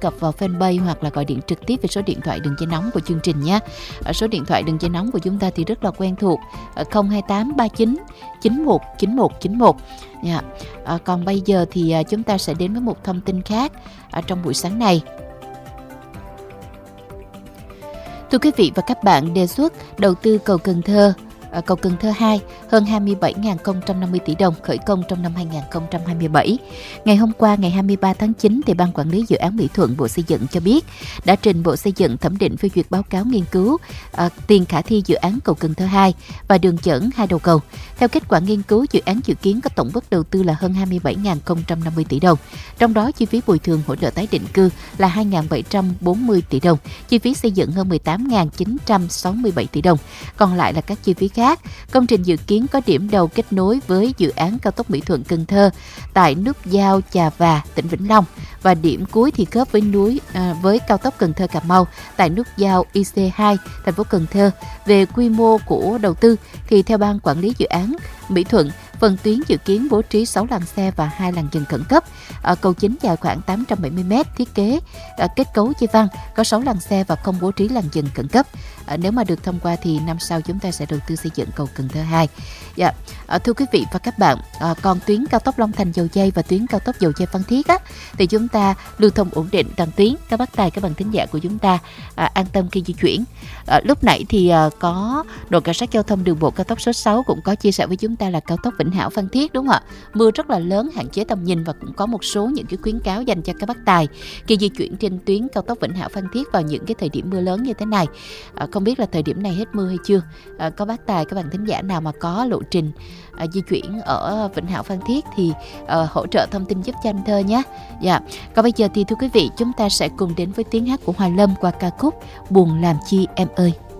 cập vào fanpage hoặc là gọi điện trực tiếp về số điện thoại đường dây nóng của chương trình nhé. Số điện thoại đường dây nóng của chúng ta thì rất là quen thuộc, 02839 919191. Còn bây giờ thì chúng ta sẽ đến với một thông tin khác trong buổi sáng này. Thưa quý vị và các bạn, đề xuất đầu tư cầu Cần Thơ 2 hơn 27.050 tỷ đồng khởi công trong năm 2027. Ngày hôm qua, ngày 23 tháng 9, thì Ban Quản lý Dự án Mỹ Thuận, Bộ Xây dựng cho biết đã trình Bộ Xây dựng thẩm định phê duyệt báo cáo nghiên cứu tiền khả thi dự án cầu Cần Thơ 2 và đường chởn hai đầu cầu. Theo kết quả nghiên cứu, dự án dự kiến có tổng mức đầu tư là hơn 27.050 tỷ đồng. Trong đó, chi phí bồi thường hỗ trợ tái định cư là 2.740 tỷ đồng, chi phí xây dựng hơn 18.967 tỷ đồng. Còn lại là các chi phí khác. Công trình dự kiến có điểm đầu kết nối với dự án cao tốc Mỹ Thuận Cần Thơ tại nút giao Chà Và, tỉnh Vĩnh Long, và điểm cuối thì khớp với cao tốc Cần Thơ Cà Mau tại nút giao IC2 thành phố Cần Thơ. Về quy mô của đầu tư thì theo Ban Quản lý Dự án Mỹ Thuận, phần tuyến dự kiến bố trí 6 làn xe và 2 làn dừng khẩn cấp. Cầu chính dài khoảng 870 m, thiết kế kết cấu chi văn, có 6 làn xe và không bố trí làn dừng khẩn cấp. Nếu mà được thông qua thì năm sau chúng ta sẽ đầu tư xây dựng cầu Cần Thơ 2. Thưa quý vị và các bạn, còn tuyến cao tốc Long Thành - Dầu Giây và tuyến cao tốc Dầu Giây - Phan Thiết thì chúng ta lưu thông ổn định toàn tuyến. Các bác tài, các bạn thính giả của chúng ta an tâm khi di chuyển. Lúc nãy thì có đội cảnh sát giao thông đường bộ cao tốc số 6 cũng có chia sẻ với chúng ta là cao tốc Vĩnh Hảo - Phan Thiết, đúng không ạ? Mưa rất là lớn, hạn chế tầm nhìn, và cũng có một số những cái khuyến cáo dành cho các bác tài khi di chuyển trên tuyến cao tốc Vĩnh Hảo - Phan Thiết vào những cái thời điểm mưa lớn như thế này. Không biết là thời điểm này hết mưa hay chưa? Có bác tài, các bạn thính giả nào mà có lộ trình di chuyển ở Vĩnh Hảo - Phan Thiết thì hỗ trợ thông tin giúp cho anh Thơ nhé. Còn bây giờ thì thưa quý vị, chúng ta sẽ cùng đến với tiếng hát của Hoài Lâm qua ca khúc Buồn Làm Chi Em Ơi.